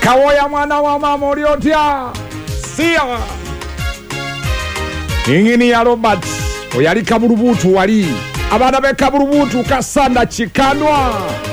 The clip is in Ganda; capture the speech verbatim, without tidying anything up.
Kawoya mwana wa mama oli otya? Siya. Ingini ya Robert oyali Kabulubutu wali. Abana be Kabulubutu Kasanda Chikanwa.